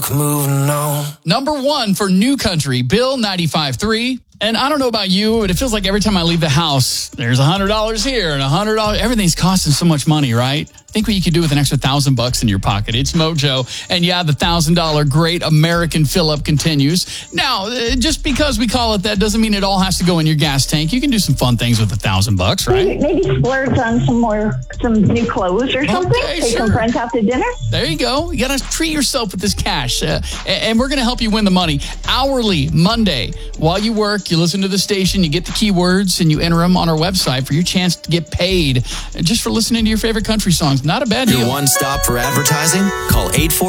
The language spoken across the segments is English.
Moving on. Number one for New Country, Bill 95.3. And I don't know about you, but it feels like every time I leave the house, there's $100 here and $100. Everything's costing so much money, right? Think what you could do with an extra $1,000 in your pocket. It's Mojo. And yeah, the $1,000 Great American Fill-Up continues. Now, just because we call it that doesn't mean it all has to go in your gas tank. You can do some fun things with $1,000, right? Maybe splurge on some new clothes or something. Okay, Take sure. some friends out to dinner. There you go. You got to treat yourself with this cash. And we're going to help you win the money hourly, Monday. While you work, you listen to the station, you get the keywords, and you enter them on our website for your chance to get paid just for listening to your favorite country songs. Not a bad deal. Your one stop for advertising? Call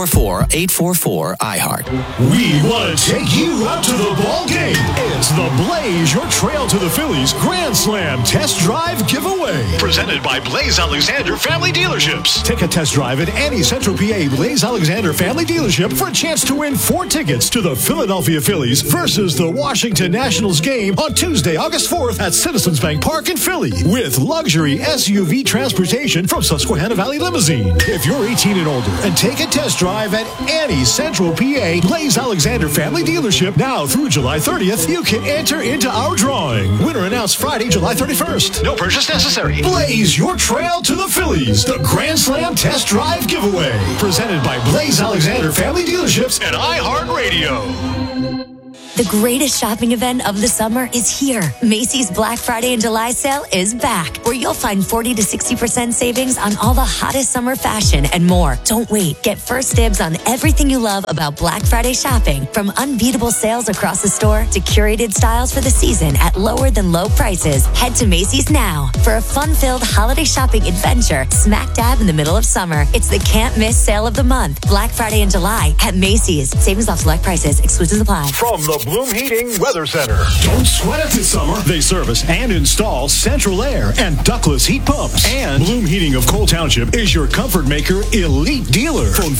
844-844-iHeart. We want to take you out to the ball game. It's the Blaze Your Trail to the Phillies Grand Slam Test Drive Giveaway. Presented by Blaze Alexander Family Dealerships. Take a test drive at any Central PA Blaze Alexander Family Dealership for a chance to win 4 tickets to the Philadelphia Phillies versus the Washington Nationals game on Tuesday, August 4th at Citizens Bank Park in Philly with luxury SUV transportation from Susquehanna Valley Limousine. If you're 18 and older and take a test drive at any Central PA Blaze Alexander Family Dealership now through July 30th, you can enter into our drawing. Winner announced Friday, July 31st. No purchase necessary. Blaze Your Trail to the Phillies, the Grand Slam Test Drive Giveaway. Presented by Blaze Alexander Family Dealerships and iHeartRadio. The greatest shopping event of the summer is here. Macy's Black Friday and July sale is back, where you'll find 40 to 60% savings on all the hottest summer fashion and more. Don't wait. Get first dibs on everything you love about Black Friday shopping, from unbeatable sales across the store to curated styles for the season at lower than low prices. Head to Macy's now for a fun-filled holiday shopping adventure smack dab in the middle of summer. It's the can't-miss sale of the month. Black Friday and July at Macy's. Savings off select prices. Exclusions apply. From the Bloom Heating Weather Center. Don't sweat it this summer. They service and install central air and ductless heat pumps. And Bloom Heating of Cole Township is your comfort maker elite dealer. Phone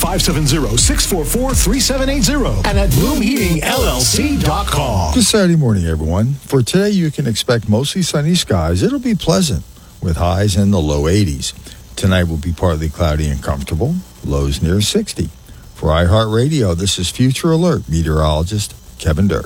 570-644-3780 and at bloomheatingllc.com. Good Saturday morning, everyone. For today, you can expect mostly sunny skies. It'll be pleasant with highs in the low 80s. Tonight will be partly cloudy and comfortable. Lows near 60. For iHeartRadio, this is Future Alert meteorologist Kevin Dirk.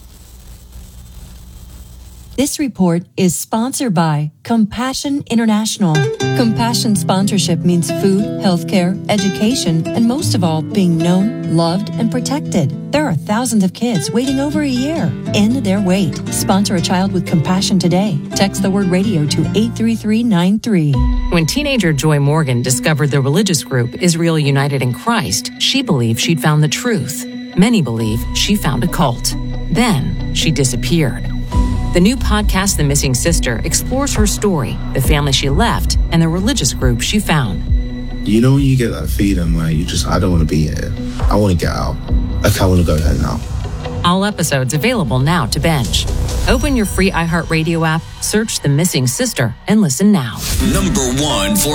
This report is sponsored by Compassion International. Compassion sponsorship means food, healthcare, education, and most of all, being known, loved, and protected. There are thousands of kids waiting over a year. End their wait. Sponsor a child with compassion today. Text the word radio to 83393. When teenager Joy Morgan discovered the religious group Israel United in Christ, she believed she'd found the truth. Many believe she found a cult. Then she disappeared. The new podcast, The Missing Sister, explores her story, the family she left, and the religious group she found. You know when you get that feeling where I don't want to be here. I want to get out. I want to go there now. All episodes available now to binge. Open your free iHeartRadio app, search The Missing Sister, and listen now. Number one for